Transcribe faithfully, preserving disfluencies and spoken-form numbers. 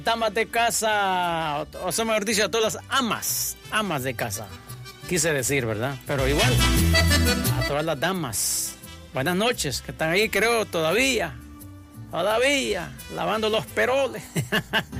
damas de casa, o sea, mejor dicho, a todas las amas, amas de casa, quise decir, ¿verdad? Pero igual, a todas las damas, buenas noches, que están ahí, creo, todavía, todavía, lavando los peroles.